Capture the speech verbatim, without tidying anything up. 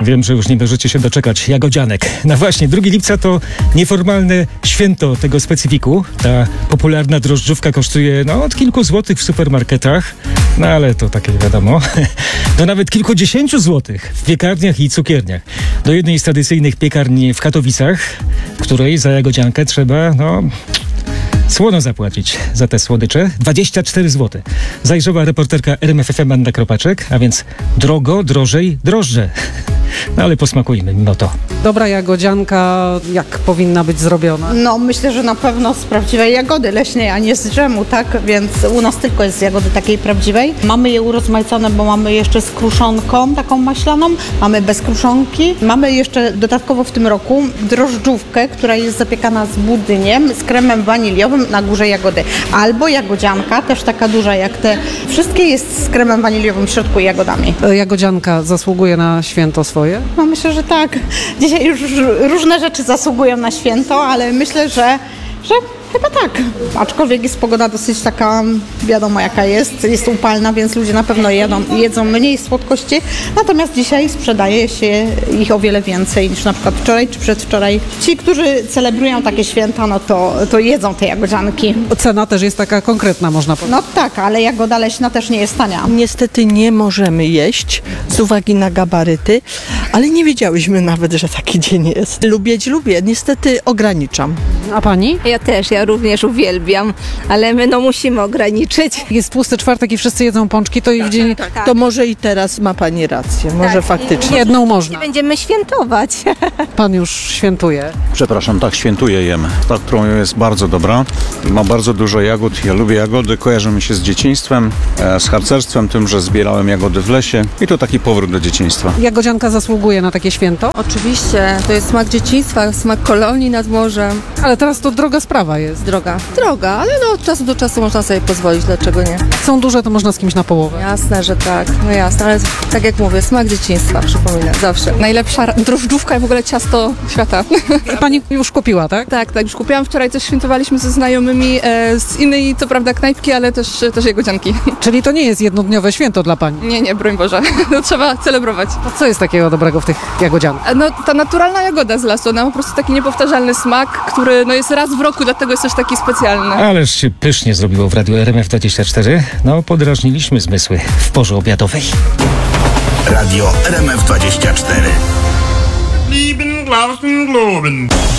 Wiem, że już nie możecie się doczekać jagodzianek. No właśnie, drugiego lipca to nieformalne święto tego specyfiku. Ta popularna drożdżówka kosztuje no, od kilku złotych w supermarketach, no ale to takie wiadomo, do nawet kilkudziesięciu złotych w piekarniach i cukierniach. Do jednej z tradycyjnych piekarni w Katowicach, w której za jagodziankę trzeba, no... słono zapłacić za te słodycze. dwadzieścia cztery złote. Zajrzała reporterka R M F F M Anna Kropaczek, a więc drogo, drożej, drożdże. No ale posmakujmy mimo to. Dobra jagodzianka, jak powinna być zrobiona? No myślę, że na pewno z prawdziwej jagody leśnej, a nie z drzemu, tak? Więc u nas tylko jest z jagody takiej prawdziwej. Mamy je urozmaicone, bo mamy jeszcze z kruszonką taką maślaną, mamy bez kruszonki. Mamy jeszcze dodatkowo w tym roku drożdżówkę, która jest zapiekana z budyniem, z kremem waniliowym, na górze jagody. Albo jagodzianka, też taka duża jak te. Wszystkie jest z kremem waniliowym w środku i jagodami. Jagodzianka zasługuje na święto swoje? No myślę, że tak. Dzisiaj już różne rzeczy zasługują na święto, ale myślę, że, że chyba tak. Aczkolwiek jest pogoda dosyć taka, wiadomo jaka jest, jest upalna, więc ludzie na pewno jedzą, jedzą mniej słodkości. Natomiast dzisiaj sprzedaje się ich o wiele więcej niż na przykład wczoraj czy przedwczoraj. Ci, którzy celebrują takie święta, no to, to jedzą te jagodzianki. Cena też jest taka konkretna, można powiedzieć. No tak, ale jagoda leśna też nie jest tania. Niestety nie możemy jeść z uwagi na gabaryty, ale nie wiedziałyśmy nawet, że taki dzień jest. Lubić lubię, niestety ograniczam. A pani? Ja też, ja również uwielbiam, ale my no musimy ograniczyć. Jest tłusty czwartek i wszyscy jedzą pączki, to i w dzień Tak. To może i teraz ma pani rację, może Tak. faktycznie. jedną można. Będziemy świętować. Pan już świętuje. Przepraszam, tak, świętuję jem. Ta, którą jem, jest bardzo dobra. Ma bardzo dużo jagód. Ja lubię jagody, kojarzą mi się z dzieciństwem, e, z harcerstwem, tym, że zbierałem jagody w lesie i to taki powrót do dzieciństwa. Jagodzianka zasługuje na takie święto, Oczywiście, to jest smak dzieciństwa, smak kolonii nad morzem. ale teraz to droga sprawa jest. Droga, droga, ale no od czasu do czasu można sobie pozwolić, dlaczego nie? Są duże, to można z kimś na połowę. Jasne, że tak, no jasne, ale tak jak mówię, smak dzieciństwa, przypominam, zawsze. Najlepsza drożdżówka i w ogóle ciasto świata. Pani już kupiła, tak? Tak, tak, już kupiłam. Wczoraj też świętowaliśmy ze znajomymi e, z innej, co prawda, knajpki, ale też, też jagodzianki. Czyli to nie jest jednodniowe święto dla pani. Nie, nie, broń Boże. No, trzeba celebrować. A co jest takiego dobrego w tych jagodziankach? E, No, ta naturalna jagoda z lasu, ona ma po prostu taki niepowtarzalny smak, który no, jest raz w roku, dlatego jest też taki specjalny. Ależ się pysznie zrobiło w radiu R M F dwadzieścia cztery. No, podrażniliśmy zmysły w porze obiadowej. Radio R M F dwadzieścia cztery. Lieben Glauben, Globen.